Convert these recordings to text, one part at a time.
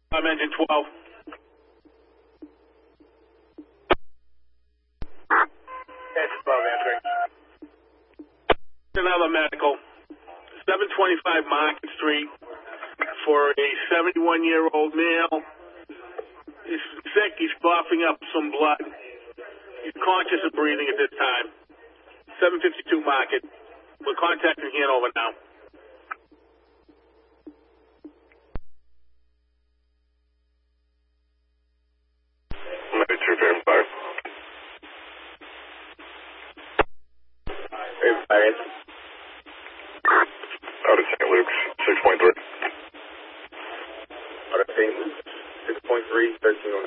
I'm engine 12. Engine 12 answering. Another medical. 725 Market Street for a 71-year-old male. He's sick. He's coughing up some blood. He's conscious of breathing at this time. 752 Market. We're contacting Hanover now. Maybe 235. Out of St. Luke's, 6.3. Out of St. Luke's, 6.3, 1309.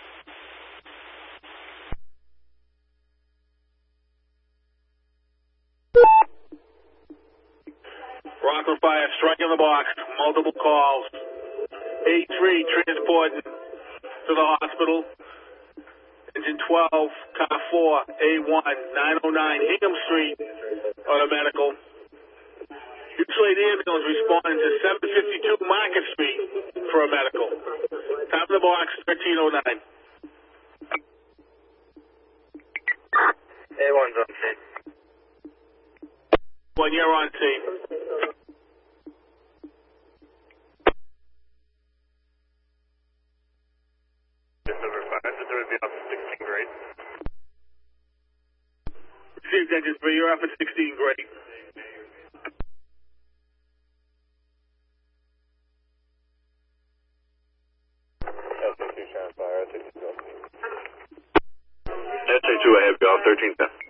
Rockland Fire, strike in the box, multiple calls. 8-3, transported to the hospital. Engine 12, car 4, A1, 909 Hingham Street, on a medical. Usually the ambulance responding to 752 Market Street for a medical. Top of the box, 1309. A1's on scene. 1 year on scene. Number 5, there would be up to 16 grade. Received engine 3, you're up at 16 grade. SA2, I have you off 1310.